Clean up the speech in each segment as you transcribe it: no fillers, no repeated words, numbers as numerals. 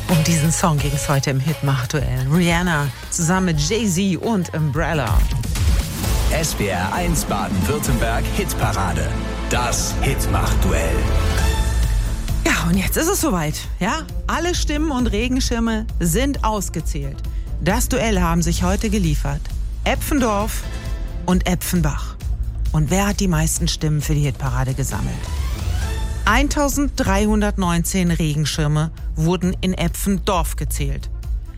Um diesen Song ging es heute im Hitmach-Duell. Rihanna zusammen mit Jay-Z und Umbrella. SWR 1 Baden-Württemberg Hitparade. Das Hitmach-Duell. Ja, und jetzt ist es soweit. Ja, alle Stimmen und Regenschirme sind ausgezählt. Das Duell haben sich heute geliefert. Epfendorf und Epfenbach. Und wer hat die meisten Stimmen für die Hitparade gesammelt? 1319 Regenschirme wurden in Epfendorf gezählt.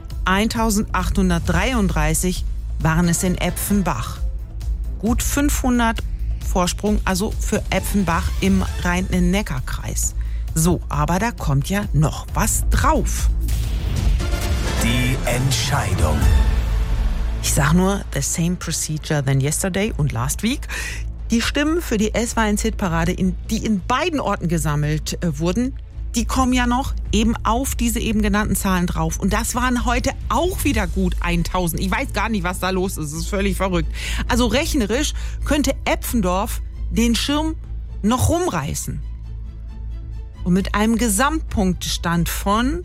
1833 waren es in Epfenbach. Gut 500 Vorsprung, also für Epfenbach im Rhein-Neckar-Kreis. So, aber da kommt ja noch was drauf. Die Entscheidung. Ich sag nur, the same procedure than yesterday und last week. Die Stimmen für die SWR 1 Hitparade, die in beiden Orten gesammelt wurden, die kommen ja noch eben auf diese eben genannten Zahlen drauf. Und das waren heute auch wieder gut 1000. Ich weiß gar nicht, was da los ist. Es ist völlig verrückt. Also rechnerisch könnte Epfendorf den Schirm noch rumreißen. Und mit einem Gesamtpunktstand von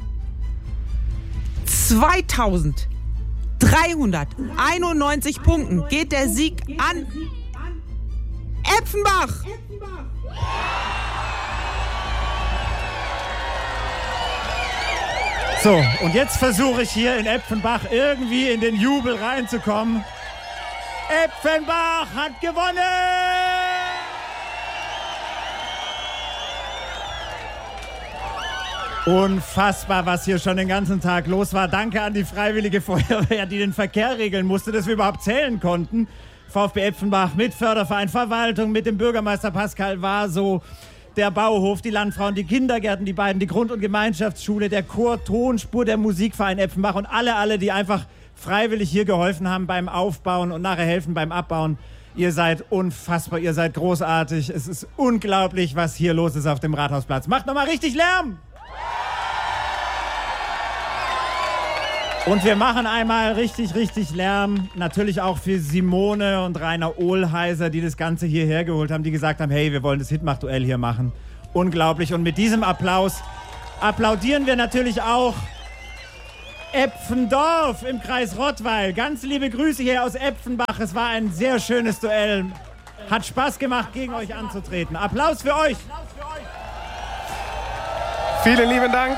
2391 Punkten geht der Sieg an Epfenbach. So, und jetzt versuche ich hier in Epfenbach irgendwie in den Jubel reinzukommen. Epfenbach hat gewonnen! Unfassbar, was hier schon den ganzen Tag los war. Danke an die Freiwillige Feuerwehr, die den Verkehr regeln musste, dass wir überhaupt zählen konnten. VfB Epfenbach mit Förderverein, Verwaltung, mit dem Bürgermeister Pascal Waso, der Bauhof, die Landfrauen, die Kindergärten, die beiden, die Grund- und Gemeinschaftsschule, der Chor, Tonspur, der Musikverein Epfenbach und alle, die einfach freiwillig hier geholfen haben beim Aufbauen und nachher helfen beim Abbauen. Ihr seid unfassbar, ihr seid großartig. Es ist unglaublich, was hier los ist auf dem Rathausplatz. Macht nochmal richtig Lärm! Und wir machen einmal richtig Lärm, natürlich auch für Simone und Rainer Ohlheiser, die das Ganze hierher geholt haben, die gesagt haben, hey, wir wollen das Hitmach-Duell hier machen. Unglaublich. Und mit diesem Applaus applaudieren wir natürlich auch Epfendorf im Kreis Rottweil. Ganz liebe Grüße hier aus Epfenbach. Es war ein sehr schönes Duell. Hat Spaß gemacht, gegen euch anzutreten. Applaus für euch. Vielen lieben Dank.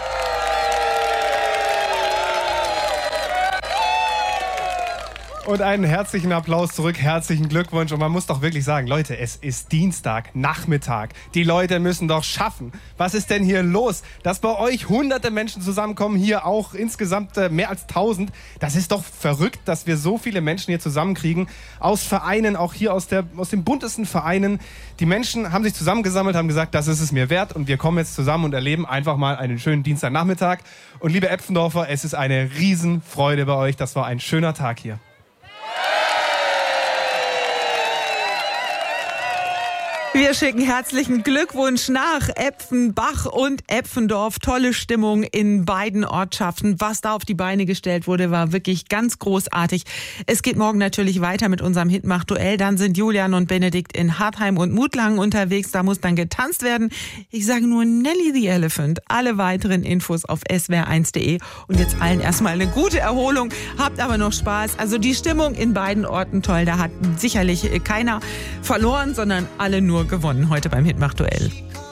Und einen herzlichen Applaus zurück, herzlichen Glückwunsch. Und man muss doch wirklich sagen, Leute, es ist Dienstag, Nachmittag. Die Leute müssen doch schaffen. Was ist denn hier los? Dass bei euch hunderte Menschen zusammenkommen, hier auch insgesamt mehr als 1000. Das ist doch verrückt, dass wir so viele Menschen hier zusammenkriegen. Aus Vereinen, auch hier aus den buntesten Vereinen. Die Menschen haben sich zusammengesammelt, haben gesagt, das ist es mir wert. Und wir kommen jetzt zusammen und erleben einfach mal einen schönen Dienstagnachmittag. Und liebe Epfendorfer, es ist eine Riesenfreude bei euch. Das war ein schöner Tag hier. Wir schicken herzlichen Glückwunsch nach Epfenbach und Epfendorf. Tolle Stimmung in beiden Ortschaften. Was da auf die Beine gestellt wurde, war wirklich ganz großartig. Es geht morgen natürlich weiter mit unserem Hitmach-Duell. Dann sind Julian und Benedikt in Hartheim und Mutlangen unterwegs. Da muss dann getanzt werden. Ich sage nur Nelly the Elephant. Alle weiteren Infos auf swr1.de. Und jetzt allen erstmal eine gute Erholung. Habt aber noch Spaß. Also die Stimmung in beiden Orten toll. Da hat sicherlich keiner verloren, sondern alle nur gewonnen heute beim Hitmach-Duell.